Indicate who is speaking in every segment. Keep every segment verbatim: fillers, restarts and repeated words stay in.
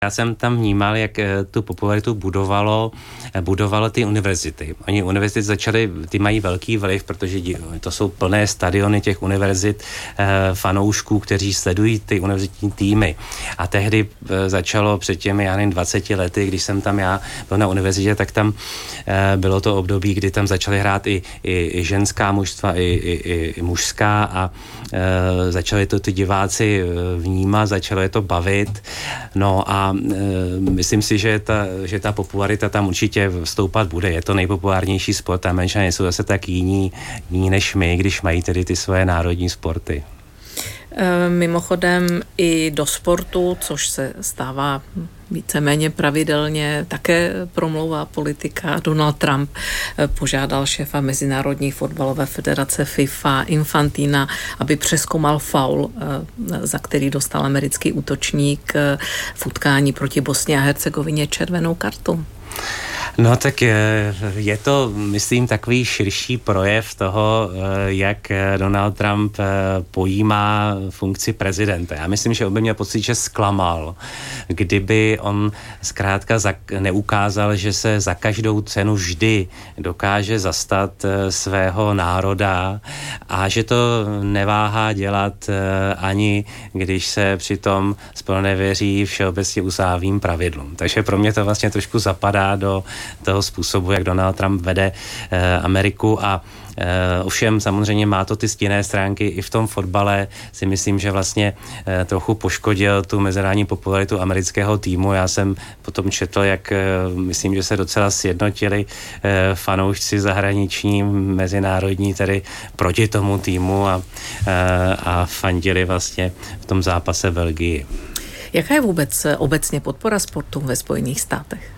Speaker 1: Já jsem tam vnímal, jak tu popularitu budovalo, budovalo ty univerzity. Oni univerzity začaly, ty mají velký vliv, protože to jsou plné stadiony těch univerzit, fanoušků, kteří sledují ty univerzitní týmy. A tehdy začalo před těmi, já nevím, dvaceti lety, když jsem tam já byl na univerzitě, tak tam bylo to období, kdy tam začaly hrát i, i, i ženská mužstva, i, i, i mužská a začali to ty diváci vnímat, začalo je to bavit. No a myslím si, že ta, že ta popularita tam určitě stoupat bude. Je to nejpopulárnější sport. Američané jsou zase tak jiní, jiní než my, když mají tedy ty svoje národní sporty.
Speaker 2: Mimochodem i do sportu, což se stává víceméně pravidelně, také promlouvá politika. Donald Trump požádal šéfa Mezinárodní fotbalové federace FIFA Infantina, aby přezkoumal faul, za který dostal americký útočník v utkání proti Bosně a Hercegovině červenou kartu.
Speaker 1: No tak je to, myslím, takový širší projev toho, jak Donald Trump pojímá funkci prezidenta. Já myslím, že on by měl pocit, že zklamal, kdyby on zkrátka neukázal, že se za každou cenu vždy dokáže zastat svého národa a že to neváhá dělat ani, když se přitom zpronevěří všeobecně uzávým pravidlům. Takže pro mě to vlastně trošku zapadá do toho způsobu, jak Donald Trump vede eh, Ameriku a eh, ovšem samozřejmě má to ty stinné stránky i v tom fotbale. Si myslím, že vlastně eh, trochu poškodil tu mezinárodní popularitu amerického týmu. Já jsem potom četl, jak eh, myslím, že se docela sjednotili eh, fanoušci zahraniční, mezinárodní, tedy proti tomu týmu a, eh, a fandili vlastně v tom zápase Belgii.
Speaker 2: Jaká je vůbec obecně podpora sportu ve Spojených státech?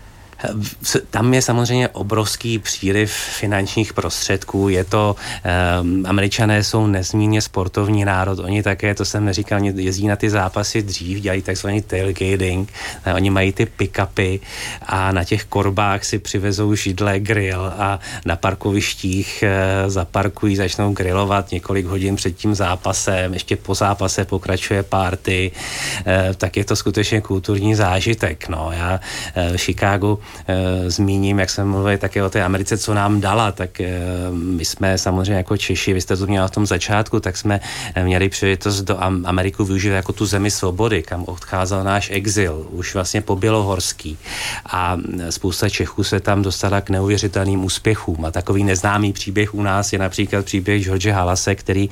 Speaker 1: Tam je samozřejmě obrovský příliv finančních prostředků, je to, um, Američané jsou nesmírně sportovní národ, oni také, to jsem neříkal, jezdí na ty zápasy dřív, dělají takzvaný tailgating, oni mají ty pick-upy a na těch korbách si přivezou židle, grill a na parkovištích uh, zaparkují, začnou grillovat několik hodin před tím zápasem, ještě po zápase pokračuje party, uh, tak je to skutečně kulturní zážitek, no, já uh, v Chicagu E, zmíním, jak jsem mluvil také o té Americe, co nám dala, tak e, my jsme samozřejmě jako Češi, vy jste to měla v tom začátku, tak jsme měli příležitost do Ameriku využít jako tu zemi svobody, kam odcházel náš exil, už vlastně po Bělohorský a spousta Čechů se tam dostala k neuvěřitelným úspěchům a takový neznámý příběh u nás je například příběh George Halase, který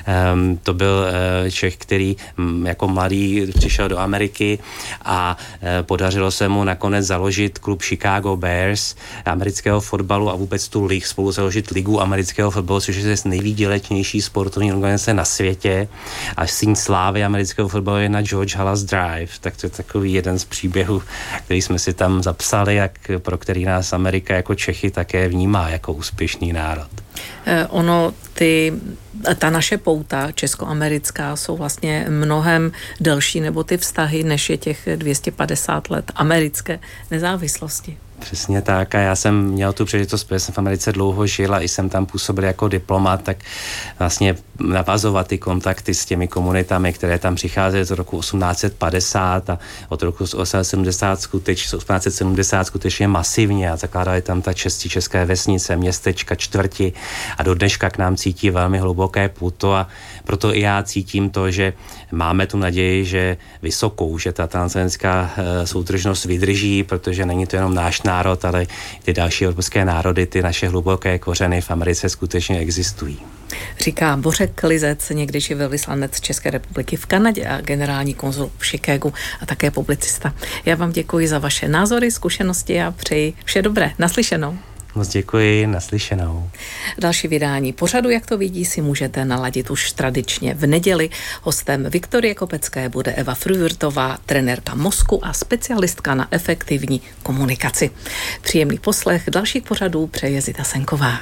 Speaker 1: e, to byl e, Čech, který m, jako mladý přišel do Ameriky a e, podařilo se mu nakonec založit klub Chicago Bears amerického fotbalu a vůbec tu lig, spolu založit ligu amerického fotbalu, což je nejvýdělečnější sportovní organizace na světě a síň slávy amerického fotbalu je na George Halas Drive, tak to je takový jeden z příběhů, který jsme si tam zapsali, jak, pro který nás Amerika jako Čechy také vnímá jako úspěšný národ.
Speaker 2: Eh, ono, ty, ta naše pouta českoamerická jsou vlastně mnohem delší, nebo ty vztahy, než je těch dvě stě padesát let americké nezávislosti.
Speaker 1: Přesně tak a já jsem měl tu příležitost, protože jsem v Americe dlouho žil a i jsem tam působil jako diplomat, tak vlastně navazovat ty kontakty s těmi komunitami, které tam přicházely od roku osmnáct set padesát a od roku osmnáct set sedmdesát skutečně, osmnáct set sedmdesát skutečně masivně a zakládali tam ta česti české vesnice, městečka, čtvrti a do dneška k nám cítí velmi hluboké puto a proto i já cítím to, že máme tu naději, že vysokou, že ta transatlantická soudržnost vydrží, protože není to jenom náš národ, ale ty další evropské národy, ty naše hluboké kořeny v Americe skutečně existují.
Speaker 2: Říká Bořek Lizec, někdejší velvyslanec České republiky v Kanadě a generální konzul v Chicagu a také publicista. Já vám děkuji za vaše názory, zkušenosti a přeji vše dobré. Naslyšenou.
Speaker 1: Moc děkuji, naslyšenou.
Speaker 2: Další vydání pořadu, jak to vidí, si můžete naladit už tradičně v neděli. Hostem Viktorie Kopecké bude Eva Frühwirtová, trenérka mozku a specialistka na efektivní komunikaci. Příjemný poslech dalších pořadů přeje Zita Senková.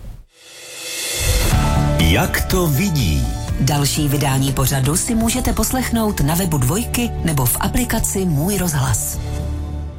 Speaker 3: Jak to vidí?
Speaker 4: Další vydání pořadu si můžete poslechnout na webu Dvojky nebo v aplikaci Můj rozhlas.